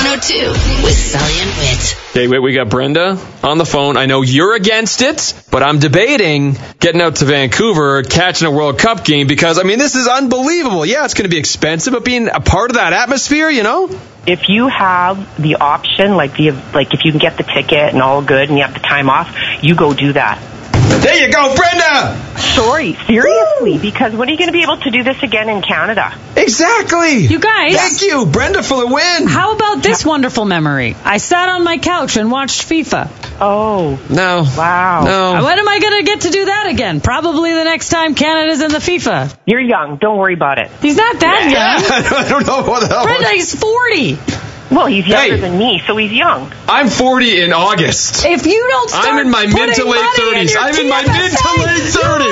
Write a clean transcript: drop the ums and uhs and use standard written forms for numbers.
102 with Sully and Whit. Okay, wait, we got Brenda on the phone. I know you're against it, but I'm debating getting out to Vancouver, catching a World Cup game, because, I mean, this is unbelievable. Yeah, it's going to be expensive, but being a part of that atmosphere, you know? If you have the option, like if you can get the ticket and all good and you have the time off, you go do that. There you go, Brenda! Sorry, seriously, because when are you going to be able to do this again in Canada? Exactly! You guys! Thank you, Brenda, for the win! How about this wonderful memory? I sat on my couch and watched FIFA. Oh. No. Wow. No. When am I going to get to do that again? Probably the next time Canada's in the FIFA. You're young. Don't worry about it. He's not that young. I don't know what the hell. Brenda, he's 40. Well, he's younger than me, so he's young. I'm 40 in August. If you don't start I'm in my mid to late 30s. I'm in my mid to late 30s.